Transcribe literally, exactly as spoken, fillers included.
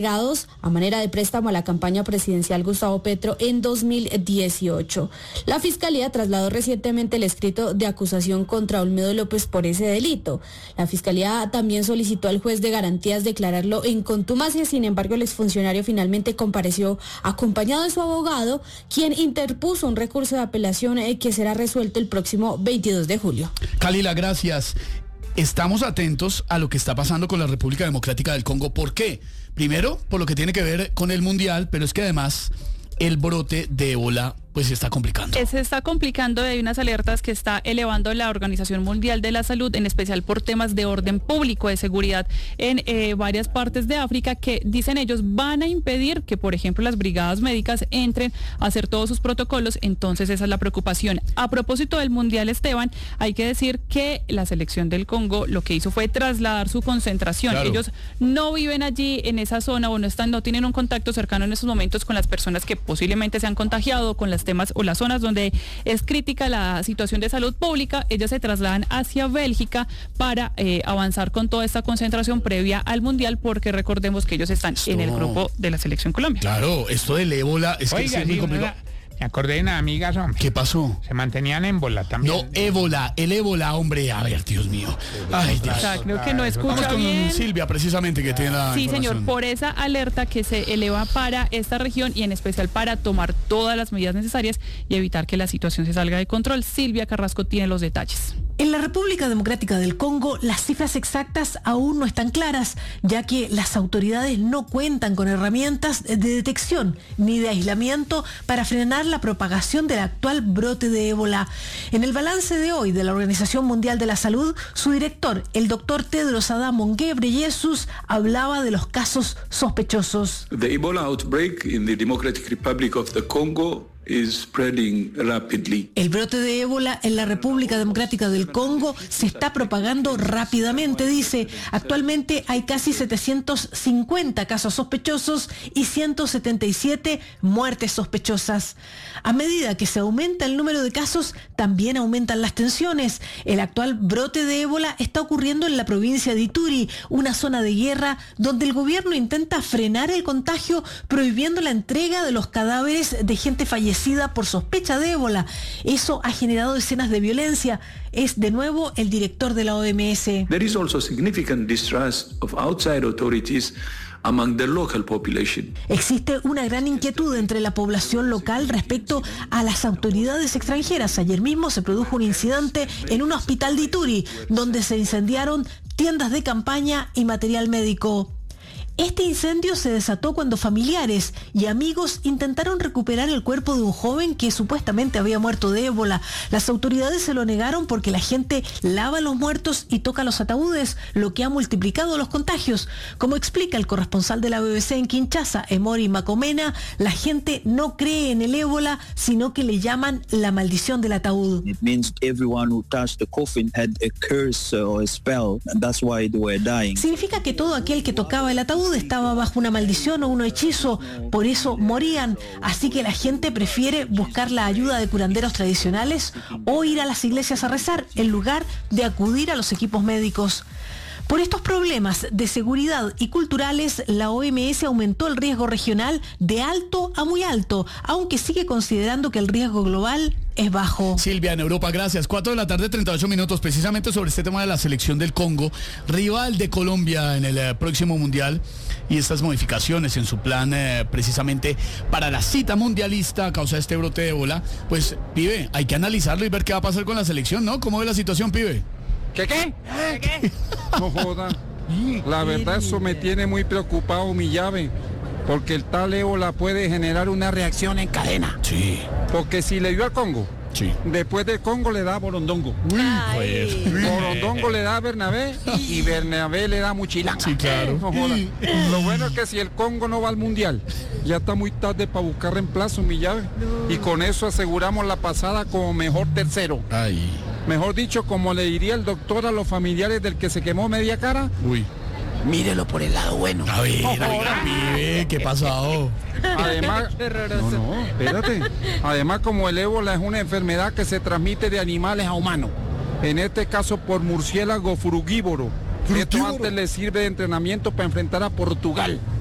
a manera de préstamo a la campaña presidencial Gustavo Petro en dos mil dieciocho. La Fiscalía trasladó recientemente el escrito de acusación contra Olmedo López por ese delito. La Fiscalía también solicitó al juez de garantías declararlo en contumacia, sin embargo el exfuncionario finalmente compareció acompañado de su abogado, quien interpuso un recurso de apelación eh, que será resuelto el próximo veintidós de julio. Kalila, gracias. Estamos atentos a lo que está pasando con la República Democrática del Congo. ¿Por qué? Primero, por lo que tiene que ver con el Mundial, pero es que además el brote de ébola pues se está complicando. Se está complicando, hay unas alertas que está elevando la Organización Mundial de la Salud, en especial por temas de orden público, de seguridad en eh, varias partes de África, que dicen ellos van a impedir que, por ejemplo, las brigadas médicas entren a hacer todos sus protocolos. Entonces esa es la preocupación. A propósito del Mundial, Esteban, hay que decir que la selección del Congo lo que hizo fue trasladar su concentración. Claro. Ellos no viven allí en esa zona o no están, no tienen un contacto cercano en estos momentos con las personas que posiblemente se han contagiado, con las temas o las zonas donde es crítica la situación de salud pública. Ellos se trasladan hacia Bélgica para eh, avanzar con toda esta concentración previa al Mundial, porque recordemos que ellos están esto... en el grupo de la Selección Colombia. Claro, esto del ébola es Oiga, que es muy sí, complicado. Me acordé de una amiga, hombre. ¿Qué pasó? Se mantenían en ébola también. No, ébola, el ébola, hombre, a ver, Dios mío. Ay, Dios. O sea, creo que no escucha Vamos con bien. Silvia, precisamente, que tiene la Sí, información. señor, por esa alerta que se eleva para esta región y en especial para tomar todas las medidas necesarias y evitar que la situación se salga de control. Silvia Carrasco tiene los detalles. En la República Democrática del Congo, las cifras exactas aún no están claras, ya que las autoridades no cuentan con herramientas de detección ni de aislamiento para frenar la propagación del actual brote de ébola. En el balance de hoy de la Organización Mundial de la Salud, su director, el doctor Tedros Adhanom Ghebreyesus, hablaba de los casos sospechosos. The Ebola outbreak in the Democratic Republic of the Congo is spreading rapidly. El brote de ébola en la República Democrática del Congo se está propagando rápidamente, dice. Actualmente hay casi setecientos cincuenta casos sospechosos y ciento setenta y siete muertes sospechosas. A medida que se aumenta el número de casos, también aumentan las tensiones. El actual brote de ébola está ocurriendo en la provincia de Ituri, una zona de guerra donde el gobierno intenta frenar el contagio prohibiendo la entrega de los cadáveres de gente fallecida por sospecha de ébola. Eso ha generado escenas de violencia. Es de nuevo el director de la O M S. There is also significant distrust of outside authorities among the local population. Existe una gran inquietud entre la población local respecto a las autoridades extranjeras. Ayer mismo se produjo un incidente en un hospital de Ituri, donde se incendiaron tiendas de campaña y material médico. Este incendio se desató cuando familiares y amigos intentaron recuperar el cuerpo de un joven que supuestamente había muerto de ébola. Las autoridades se lo negaron porque la gente lava los muertos y toca los ataúdes, lo que ha multiplicado los contagios. Como explica el corresponsal de la B B C en Kinshasa, Emory Macomena, la gente no cree en el ébola, sino que le llaman la maldición del ataúd. It means everyone who touched the coffin had a curse or a spell, and that's why they were dying. Significa que todo aquel que tocaba el ataúd estaba bajo una maldición o un hechizo, por eso morían. Así que la gente prefiere buscar la ayuda de curanderos tradicionales o ir a las iglesias a rezar en lugar de acudir a los equipos médicos. Por estos problemas de seguridad y culturales, la O M S aumentó el riesgo regional de alto a muy alto, aunque sigue considerando que el riesgo global es bajo. Silvia, en Europa, gracias. cuatro de la tarde, treinta y ocho minutos, precisamente sobre este tema de la selección del Congo, rival de Colombia en el eh, próximo Mundial, y estas modificaciones en su plan eh, precisamente para la cita mundialista a causa de este brote de ébola. Pues, pibe, hay que analizarlo y ver qué va a pasar con la selección, ¿no? ¿Cómo ve la situación, pibe? ¿Qué qué? ¿Qué qué? No joda. La verdad eso me tiene muy preocupado, mi llave, porque el tal ébola puede generar una reacción en cadena. Sí. Porque si le dio al Congo, sí, después del Congo le da a Borondongo. Uy, pues. Borondongo le da a Bernabé y Bernabé le da a Muchilanga. Sí, claro. No joda. Lo bueno es que si el Congo no va al Mundial, ya está muy tarde para buscar reemplazo, mi llave. No. Y con eso aseguramos la pasada como mejor tercero. Ay. Mejor dicho, como le diría el doctor a los familiares del que se quemó media cara. Uy. Mírelo por el lado bueno. A ver, oh, oiga, pibe, ¿qué pasó? Además, no, no, espérate. Además, como el ébola es una enfermedad que se transmite de animales a humanos, en este caso por murciélago frugívoro. Esto antes le sirve de entrenamiento para enfrentar a Portugal.